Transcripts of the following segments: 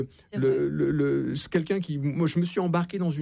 quelqu'un qui, moi, je me suis embarqué dans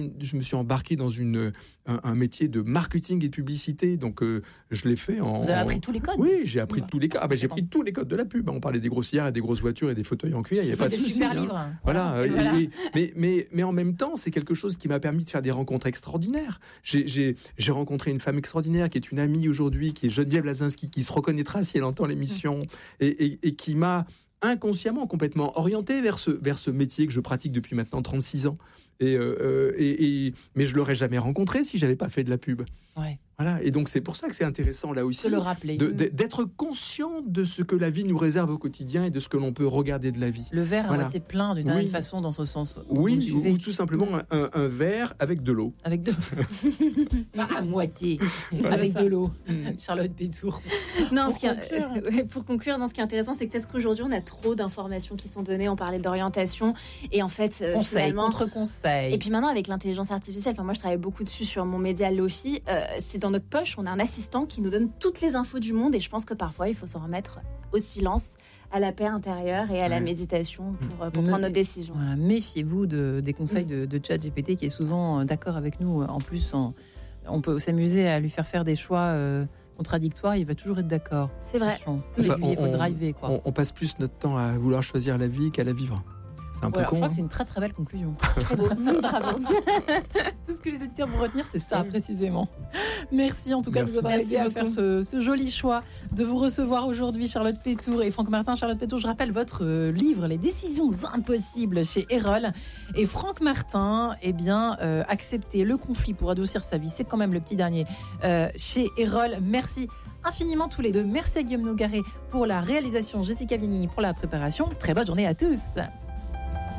un métier de marketing et de publicité, donc je l'ai fait en. Vous avez appris tous les codes. Oui, j'ai appris tous les codes. J'ai appris tous les codes de la pub. On parlait des grossières et des grosses voitures et des fauteuils en cuir. Il y avait pas de souci. Super livres. Voilà. Mais en même temps, c'est quelque chose qui m'a permis de faire des rencontres extraordinaires. J'ai rencontré une femme extraordinaire qui est une amie aujourd'hui, qui est Geneviève Lazinski, qui se reconnaîtra si elle entend l'émission et qui m'a inconsciemment complètement orienté vers ce métier que je pratique depuis maintenant 36 ans. Mais je l'aurais jamais rencontré si j'avais pas fait de la pub. Ouais. Voilà. Et donc c'est pour ça que c'est intéressant là aussi de le rappeler, d'être conscient de ce que la vie nous réserve au quotidien et de ce que l'on peut regarder de la vie. Le verre c'est plein d'une certaine façon dans ce sens. Oui, ou tout simplement un verre avec de l'eau. Avec de à moitié avec de l'eau. Charlotte Pétour. Non, pour conclure, ce qui est intéressant, c'est que peut-être qu'aujourd'hui on a trop d'informations qui sont données. On parlait d'orientation et en fait finalement contre-conseil. Et puis maintenant avec l'intelligence artificielle, moi je travaille beaucoup dessus sur mon média Lofi. C'est dans notre poche, on a un assistant qui nous donne toutes les infos du monde et je pense que parfois il faut s'en remettre au silence, à la paix intérieure et à la méditation pour prendre nos décisions. Voilà, méfiez-vous des conseils de ChatGPT qui est souvent d'accord avec nous. En plus, on peut s'amuser à lui faire des choix contradictoires, il va toujours être d'accord. C'est vrai. Il faut driver, quoi. On passe plus notre temps à vouloir choisir la vie qu'à la vivre. C'est un peu con. Je crois que c'est une très très belle conclusion. Très beau. Bravo. Tout ce que les auditeurs vont retenir, c'est ça précisément. Merci en tout cas de nous avoir aidé à faire ce joli choix de vous recevoir aujourd'hui, Charlotte Pétour et Franck Martin. Charlotte Pétour, je rappelle votre livre Les décisions impossibles chez Erol. Et Franck Martin, accepter le conflit pour adoucir sa vie, c'est quand même le petit dernier chez Erol. Merci infiniment tous les deux. Merci à Guillaume Nogaret pour la réalisation, Jessica Vignini pour la préparation. Très bonne journée à tous.